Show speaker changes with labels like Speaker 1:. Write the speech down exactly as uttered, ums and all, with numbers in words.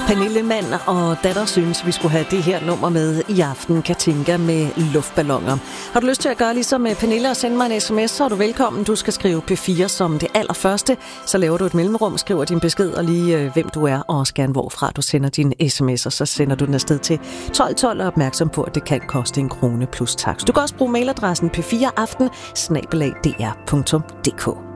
Speaker 1: Pernille Mand og datter synes, vi skulle have det her nummer med i aften. Katinka med luftballoner. Har du lyst til at gøre ligesom Pernille og sende mig en sms, så er du velkommen. Du skal skrive P fire som det allerførste. Så laver du et mellemrum, skriver din besked og lige hvem du er, og også gerne hvorfra du sender din sms, og så sender du den afsted til tolv tolv og opmærksom på, at det kan koste en krone plus takst. Du kan også bruge mailadressen p fire aften snabel-a d r punktum d k.